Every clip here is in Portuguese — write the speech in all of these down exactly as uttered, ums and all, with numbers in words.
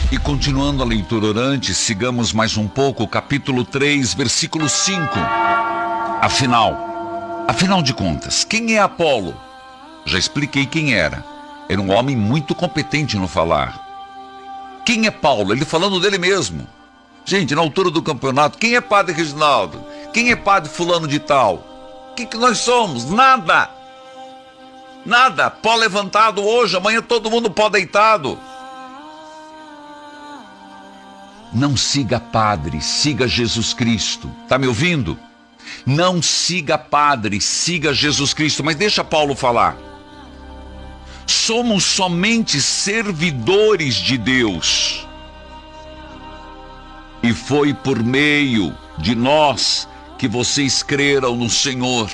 E continuando a leitura orante, sigamos mais um pouco, capítulo três, versículo cinco. Afinal, afinal de contas, quem é Apolo? Já expliquei quem era. Era um homem muito competente no falar. Quem é Paulo? Ele falando dele mesmo. Gente, na altura do campeonato, quem é Padre Reginaldo? Quem é Padre fulano de tal? O que, que nós somos? Nada. Nada. Pó levantado hoje, amanhã todo mundo pó deitado. Não siga padre, siga Jesus Cristo. Tá me ouvindo? Não siga padre, siga Jesus Cristo. Mas deixa Paulo falar. Somos somente servidores de Deus. E foi por meio de nós que vocês creram no Senhor.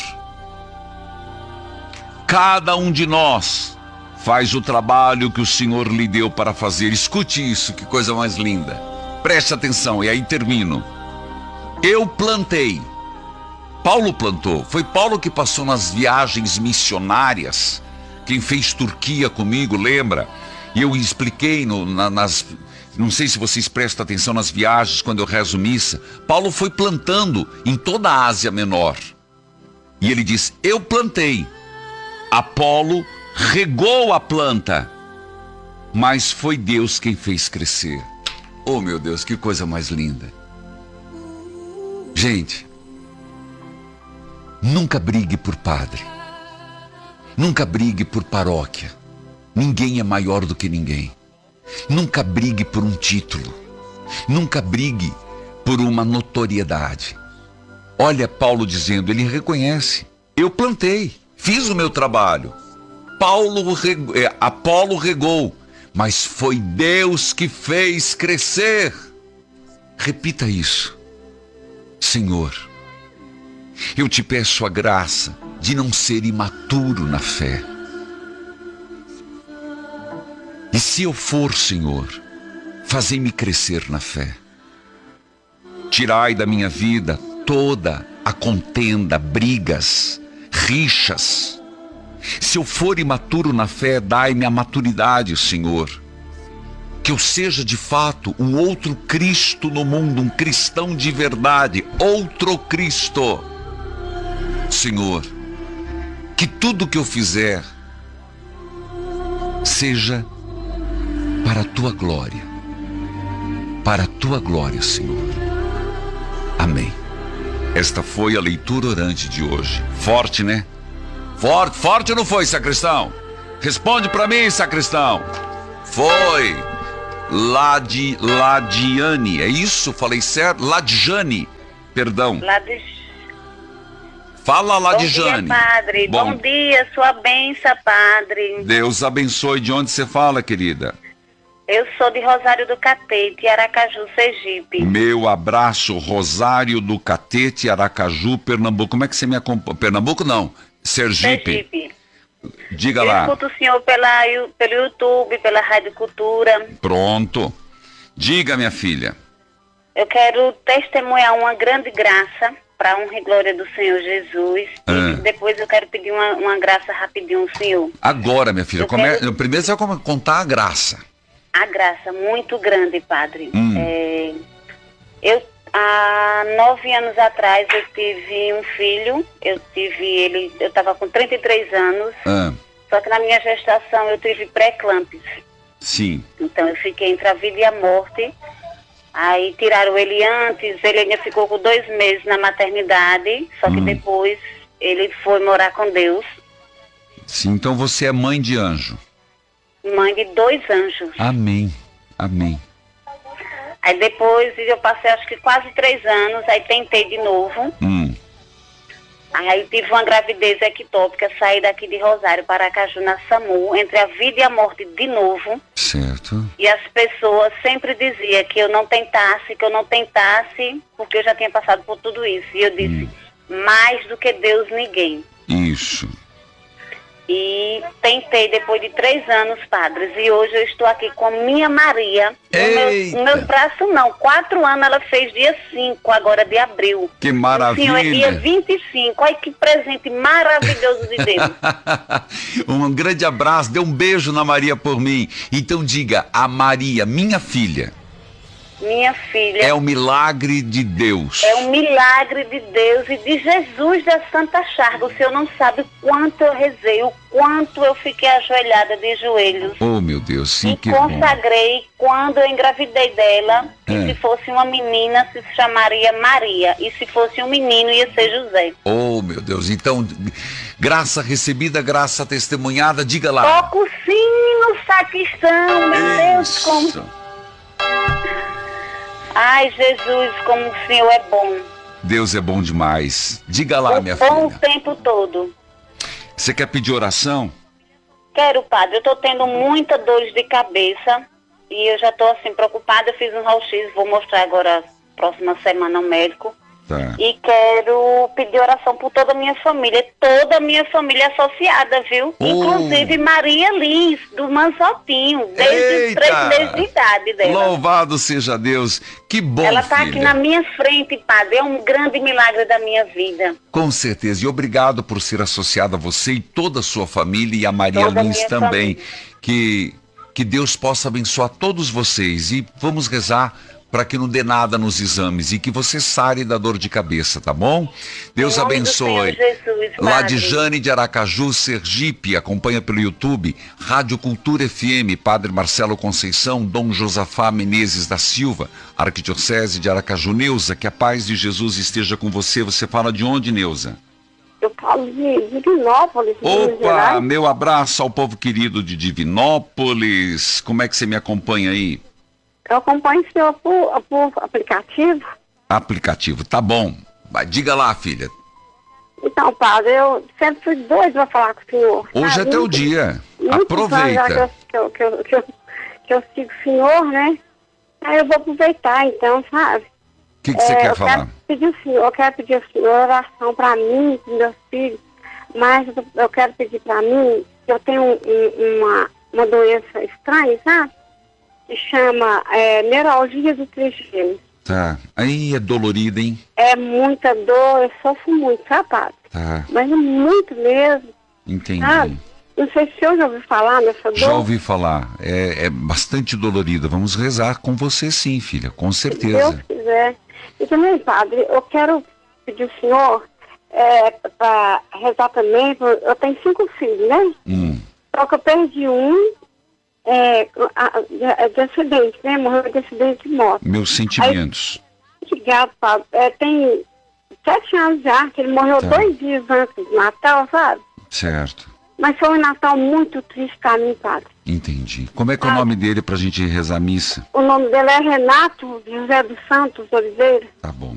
Cada um de nós faz o trabalho que o Senhor lhe deu para fazer. Escute isso, que coisa mais linda. Preste atenção, e aí termino. Eu plantei. Paulo plantou. Foi Paulo que passou nas viagens missionárias. Quem fez Turquia comigo, lembra? E eu expliquei no, na, nas... Não sei se vocês prestam atenção nas viagens, quando eu rezo missa. Paulo foi plantando em toda a Ásia Menor. E ele diz, eu plantei. Apolo regou a planta. Mas foi Deus quem fez crescer. Oh, meu Deus, que coisa mais linda. Gente, nunca brigue por padre. Nunca brigue por paróquia. Ninguém é maior do que ninguém. Nunca brigue por um título. Nunca brigue por uma notoriedade. Olha Paulo dizendo, ele reconhece. Eu plantei, fiz o meu trabalho. Paulo regou, é, Apolo regou, mas foi Deus que fez crescer. Repita isso. Senhor, eu te peço a graça de não ser imaturo na fé. E se eu for, Senhor, fazei-me crescer na fé. Tirai da minha vida toda a contenda, brigas, rixas. Se eu for imaturo na fé, dai-me a maturidade, Senhor. Que eu seja de fato um outro Cristo no mundo, um cristão de verdade, outro Cristo. Senhor, que tudo que eu fizer seja para a tua glória, para a tua glória, Senhor. Amém. Esta foi a leitura orante de hoje. Forte, né? Forte, forte ou não foi, sacristão? Responde para mim, sacristão. Foi. Ladi, Ladiane, é isso? Falei certo? Ladjane, perdão. Ladi... Fala, Ladjane. Bom dia, padre. Bom, Bom dia, sua bênção, padre. Deus abençoe. De onde você fala, querida? Eu sou de Rosário do Catete, Aracaju, Sergipe. Meu abraço, Rosário do Catete, Aracaju, Pernambuco. Como é que você me acompanha? Pernambuco não, Sergipe. Sergipe. Diga eu lá. Eu escuto o senhor pela, pelo YouTube, pela Rádio Cultura. Pronto. Diga, minha filha. Eu quero testemunhar uma grande graça para a honra e glória do Senhor Jesus. Ah. E depois eu quero pedir uma, uma graça rapidinho ao Senhor. Agora, minha filha, come... quero... primeiro você vai contar a graça. A graça muito grande, padre. Hum. É, eu, há nove anos atrás, eu tive um filho. Eu tive ele, eu estava com trinta e três anos. Ah. Só que na minha gestação eu tive pré-eclâmpsia. Sim. Então eu fiquei entre a vida e a morte. Aí tiraram ele antes, ele ainda ficou com dois meses na maternidade. Só que hum. depois ele foi morar com Deus. Sim, então você é mãe de anjo. Mãe de dois anjos. Amém, amém. Aí depois eu passei acho que quase três anos, aí tentei de novo. Hum. Aí tive uma gravidez ectópica, saí daqui de Rosário para Aracaju, na SAMU, entre a vida e a morte de novo. Certo. E as pessoas sempre diziam que eu não tentasse, que eu não tentasse, porque eu já tinha passado por tudo isso. E eu disse, hum. mais do que Deus, ninguém. Isso. E tentei depois de três anos, padres, e hoje eu estou aqui com a minha Maria. No meu, meu braço não, quatro anos ela fez dia cinco, agora de abril. Que maravilha! Sim, é dia vinte e cinco, olha que presente maravilhoso de Deus. Um grande abraço, dê um beijo na Maria por mim. Então diga, a Maria, minha filha. Minha filha. É um milagre de Deus. É um milagre de Deus e de Jesus da Santa Chaga. O senhor não sabe o quanto eu rezei, o quanto eu fiquei ajoelhada de joelhos. Oh, meu Deus, sim, e que consagrei bom. Quando eu engravidei dela. É. E se fosse uma menina, se chamaria Maria. E se fosse um menino, ia ser José. Oh, meu Deus. Então, graça recebida, graça testemunhada, diga lá. Toca o sino, sacristão, meu Deus, como... Ai, Jesus, como o Senhor é bom. Deus é bom demais. Diga lá, o minha bom filha. O tempo todo. Você quer pedir oração? Quero, padre. Eu estou tendo muita dor de cabeça e eu já estou assim preocupada. Eu fiz um raio-x, vou mostrar agora próxima semana ao médico. Tá. E quero pedir oração por toda a minha família, toda a minha família associada, viu? Oh. Inclusive Maria Lins, do Mansotinho, desde os três meses de idade dela. Louvado seja Deus, que bom, Ela está filha. aqui na minha frente, padre, é um grande milagre da minha vida. Com certeza, e obrigado por ser associado a você e toda a sua família e a Maria Toda Lins minha também. família. Que, que Deus possa abençoar todos vocês e vamos rezar para que não dê nada nos exames e que você sare da dor de cabeça, tá bom? Deus Em nome do abençoe. Senhor Jesus, Lá padre. de Jane de Aracaju, Sergipe, acompanha pelo YouTube, Rádio Cultura F M, Padre Marcelo Conceição, Dom Josafá Menezes da Silva, Arquidiocese de Aracaju. Neuza, que a paz de Jesus esteja com você. Você fala de onde, Neuza? Eu falo de Divinópolis, Minas Opa, Gerais. meu abraço ao povo querido de Divinópolis. Como é que você me acompanha aí? Eu acompanho o senhor por, por aplicativo. Aplicativo, tá bom. Vai, diga lá, filha. Então, padre, eu sempre fui doido pra falar com o senhor. Hoje é sabe? teu dia. Muitos anos já Aproveita. Que eu, que, eu, que, eu, que, eu, que eu sigo o senhor, né? Aí eu vou aproveitar, então, sabe? O que, que você É, quer eu falar? Quero pedir o senhor, eu quero pedir ao senhor oração pra mim, pros meus filhos. Mas eu, eu quero pedir pra mim, que eu tenho um, um, uma, uma doença estranha, sabe? Que chama é, neuralgia do trigêmeo. Tá. Aí é dolorido, hein? É muita dor, eu sofro muito, sabe, padre? Tá. Mas é muito mesmo, Entendi. sabe? Não sei se o senhor já ouviu falar nessa dor. Já ouvi falar. É, é bastante dolorida. Vamos rezar com você sim, filha. Com Se Deus certeza. quiser. E também, padre, eu quero pedir ao senhor é, para rezar também. Eu tenho cinco filhos, né? Hum. Só que eu perdi um é, a- de, de acidente, né? Morreu de acidente de moto. Meus sentimentos. Obrigado, padre. É, tem sete anos já, que ele morreu Tá. dois dias antes do Natal, sabe? Certo. Mas foi um Natal muito triste pra mim, padre. Entendi. Como é que é o Ah. nome dele pra gente rezar a missa? O nome dele é Renato José dos Santos Oliveira. Tá bom.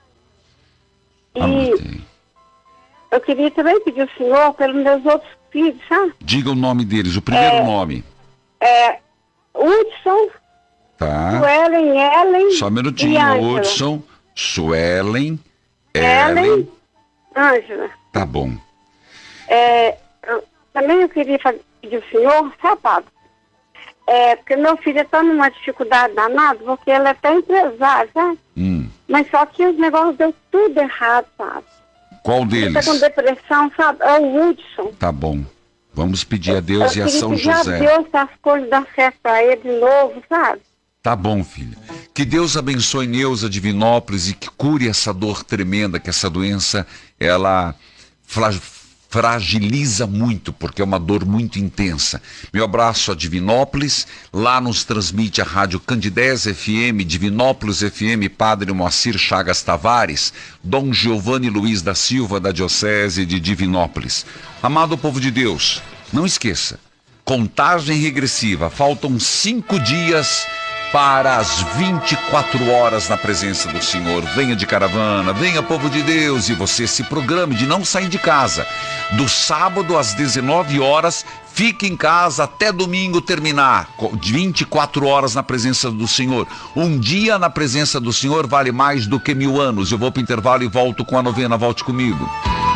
E Anotei. eu queria também pedir ao senhor pelos meus outros filhos, sabe? Diga o nome deles, o primeiro É. nome. É Hudson, Tá. Suelen, Ellen Só um e minutinho. Ângela. Hudson, Suelen, Ellen, Ellen. Ângela. Tá bom. É, eu- também eu queria fa- pedir ao senhor, sabe, padre? É, porque meu filho está numa dificuldade danada, porque ele é até empresário, sabe? Hum. Mas só que os negócios deu tudo errado, sabe? Qual Ele deles? está com depressão, sabe? É o Hudson. Tá bom. Vamos pedir a Deus e eu a queria São pedir a José. Deus que as coisas dão certo pra ele de novo, sabe? Tá bom, filha. Que Deus abençoe Neuza Divinópolis e que cure essa dor tremenda, que essa doença, ela fra- fragiliza muito, porque é uma dor muito intensa. Meu abraço a Divinópolis, lá nos transmite a Rádio Candidez F M, Divinópolis F M, Padre Moacir Chagas Tavares, Dom Giovanni Luiz da Silva, da Diocese de Divinópolis. Amado povo de Deus, não esqueça, contagem regressiva, faltam cinco dias para as vinte e quatro horas na presença do Senhor. Venha de caravana, venha povo de Deus, e você se programe de não sair de casa. Do sábado às dezenove horas, fique em casa até domingo terminar. Co- vinte e quatro horas na presença do Senhor. Um dia na presença do Senhor vale mais do que mil anos. Eu vou para o intervalo e volto com a novena. Volte comigo.